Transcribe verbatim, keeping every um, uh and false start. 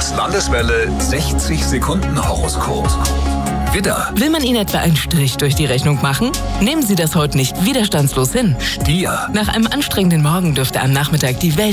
Das Landeswelle sechzig Sekunden Horoskop. Widder, Will man Ihnen etwa einen Strich durch die Rechnung machen? Nehmen Sie das heute nicht widerstandslos hin. Stier, Nach einem anstrengenden Morgen dürfte am Nachmittag die Welt